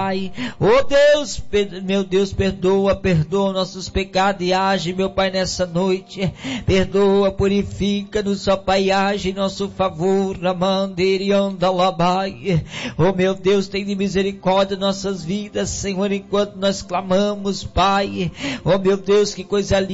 Pai. Oh Deus, meu Deus, perdoa nossos pecados e age, meu Pai, nessa noite. Perdoa, purifica-nos, ó Pai, age em nosso favor. Oh meu Deus, tem de misericórdia nossas vidas, Senhor, enquanto nós clamamos, Pai. Oh meu Deus, que coisa linda